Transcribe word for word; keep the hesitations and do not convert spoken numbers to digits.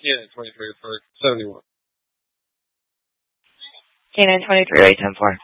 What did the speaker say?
Yeah, twenty-three for seventy-one. Canine twenty-three, right, ten four.